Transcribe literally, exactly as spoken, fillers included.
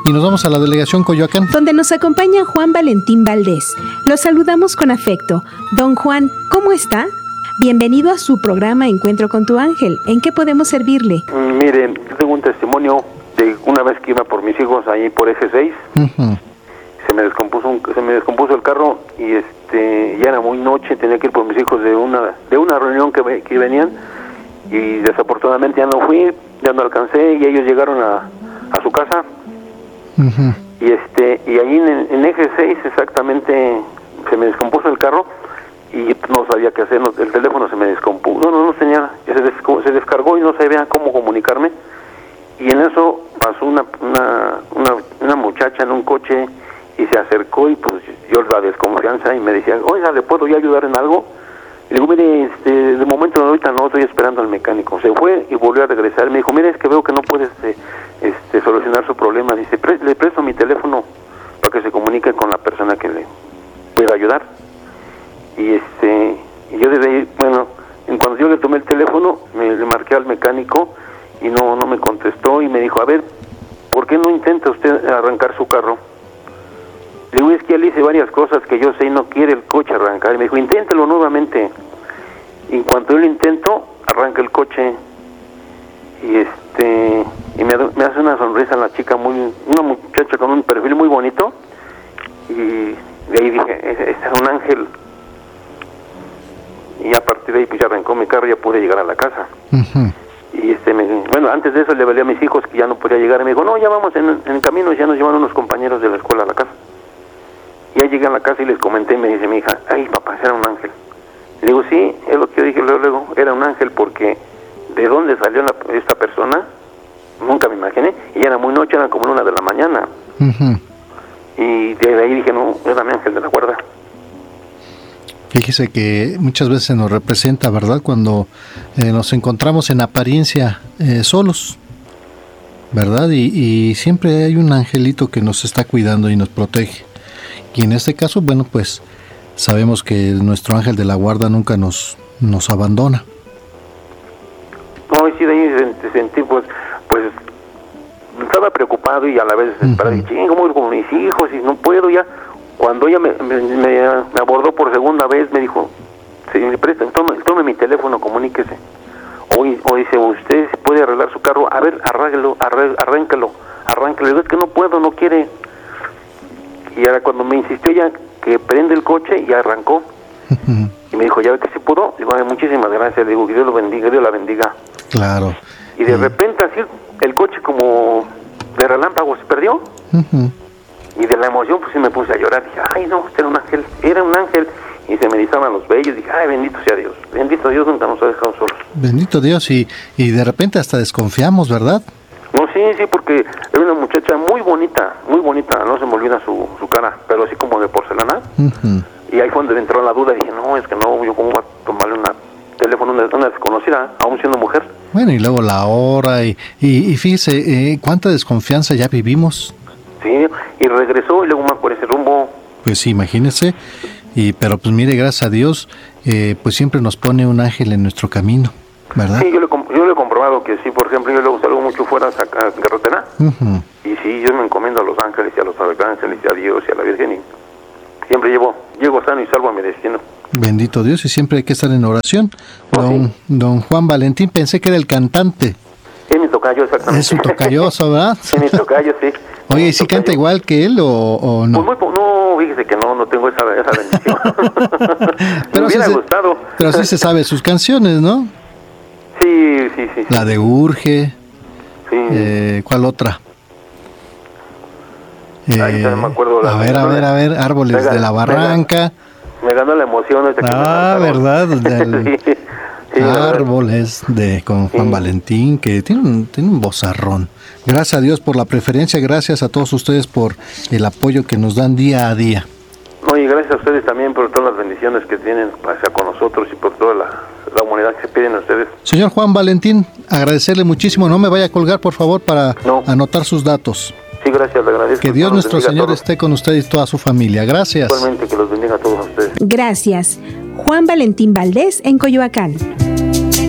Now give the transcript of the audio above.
y nos vamos a la delegación Coyoacán, donde nos acompaña Juan Valentín Valdés. Lo saludamos con afecto. Don Juan, ¿cómo está? Bienvenido a su programa Encuentro con tu Ángel. ¿En qué podemos servirle? Mire, tengo un testimonio de una vez que iba por mis hijos ahí por Eje seis. Uh-huh. Se me descompuso un, se me descompuso el carro y este ya era muy noche, tenía que ir por mis hijos de una de una reunión que, que venían y desafortunadamente ya no fui, ya no alcancé y ellos llegaron a, a su casa. Uh-huh. Y este y ahí en, en Eje seis exactamente se me descompuso el carro y no sabía qué hacer, no, el teléfono se me descompuso, no, no, no tenía, se, des, se descargó y no sabía cómo comunicarme y en eso pasó una, una, una, una muchacha en un coche y se acercó y pues yo la desconfianza y me decía, oiga, ¿le puedo yo ayudar en algo? Y le digo, mire, este, de momento ahorita no, estoy esperando al mecánico. Se fue y volvió a regresar, me dijo, mire, es que veo que no puede este, este, solucionar su problema, dice, Pre- le presto mi teléfono para que se comunique con la persona que le pueda ayudar. Y este y yo desde ahí, bueno, en cuando yo le tomé el teléfono, me le marqué al mecánico y no no me contestó y me dijo, a ver, ¿por qué no intenta usted arrancar su carro? Le digo, es que él hice varias cosas que yo sé y no quiere el coche arrancar. Y me dijo, inténtelo nuevamente. Y en cuanto yo lo intento, arranca el coche. Y este y me, me hace una sonrisa la chica, muy una muchacha con un perfil muy bonito. Y de ahí dije, este es un ángel. Y a partir de ahí pues ya arrancó mi carro y ya pude llegar a la casa. Uh-huh. Y este me, bueno, antes de eso le valía a mis hijos que ya no podía llegar y me dijo, no, ya vamos en, en camino, ya nos llevaron unos compañeros de la escuela a la casa. Y ya llegué a la casa y les comenté y me dice mi hija, ay papá, era un ángel. Le digo, sí, es lo que yo dije luego, luego, era un ángel porque de dónde salió la, esta persona, nunca me imaginé, y ya era muy noche, era como una de la mañana. Uh-huh. Y de ahí dije, no, era mi ángel de la guarda. Fíjese que muchas veces nos representa, ¿verdad? Cuando eh, nos encontramos en apariencia eh, solos, ¿verdad? Y, y siempre hay un angelito que nos está cuidando y nos protege. Y en este caso, bueno, pues sabemos que nuestro ángel de la guarda nunca nos nos abandona. No, y sí, de ahí sentí, pues, pues, estaba preocupado y a la vez desesperado. Uh-huh. Y chingo, ¿cómo voy con mis hijos? Y no puedo ya. Cuando ella me, me, me abordó por segunda vez, me dijo, si me presta, tome, tome mi teléfono, comuníquese. O, o dice, usted puede arreglar su carro, a ver, arráguelo, arránquelo, arránquelo. Digo, es que no puedo, no quiere. Y ahora cuando me insistió ya que prende el coche, ya arrancó. Uh-huh. Y me dijo, ¿ya ve que sí pudo? Digo, ay, muchísimas gracias. Digo, que Dios lo bendiga, Dios la bendiga. Claro. Y de uh-huh. repente así, el coche como de relámpago se perdió. Uh-huh. Y de la emoción, pues sí me puse a llorar. Dije, ay, no, este era un ángel, era un ángel. Y se me erizaban los vellos. Dije, ay, bendito sea Dios. Bendito Dios, nunca nos ha dejado solos. Bendito Dios. Y, y de repente hasta desconfiamos, ¿verdad? No, sí, sí, porque era una muchacha muy bonita, muy bonita. No se me olvida su, su cara, pero así como de porcelana. Uh-huh. Y ahí fue donde me entró la duda. Dije, no, es que no, yo cómo voy a tomarle un teléfono a una desconocida, aún siendo mujer. Bueno, y luego la hora. Y, y, y fíjese, eh, cuánta desconfianza ya vivimos. Sí, y regresó y luego más por ese rumbo. Pues sí, imagínese, y pero pues mire, gracias a Dios, eh, pues siempre nos pone un ángel en nuestro camino, ¿verdad? Sí, yo le, yo le he comprobado que sí, por ejemplo, yo luego salgo mucho fuera a sacar carretera, uh-huh. y sí, yo me encomiendo a los ángeles y a los arcángeles y a Dios y a la Virgen, y siempre llevo, llego sano y salvo a mi destino. Bendito Dios, y siempre hay que estar en oración. Oh, don, sí. don Juan Valentín, pensé que era el cantante. Es mi tocayo, exactamente. Es un tocayoso, ¿verdad? Es mi tocayo, sí. Oye, ¿y si canta igual que él o, o no? Pues muy, no, fíjese que no, no tengo esa, esa bendición. pero me hubiera sí gustado. Se, pero sí se sabe sus canciones, ¿no? Sí, sí, sí. La de Urge. Sí. Eh, ¿Cuál otra? Eh, Ahí no me acuerdo. La a ver, a ver, a ver, Árboles ganó, de la Barranca. Me ganó la emoción. Ah, ¿verdad? Del, sí. Sí, Árboles de con Juan sí. Valentín, que tiene un, tiene un vozarrón. Gracias a Dios por la preferencia, gracias a todos ustedes por el apoyo que nos dan día a día. No, y gracias a ustedes también por todas las bendiciones que tienen hacia con nosotros y por toda la, la humanidad que se piden a ustedes. Señor Juan Valentín, agradecerle muchísimo, no me vaya a colgar por favor para no. anotar sus datos. Sí, gracias, le agradezco. Que Dios nuestro Señor esté con usted y toda su familia, gracias. Igualmente, que los bendiga a todos ustedes. Gracias. Juan Valentín Valdés en Coyoacán.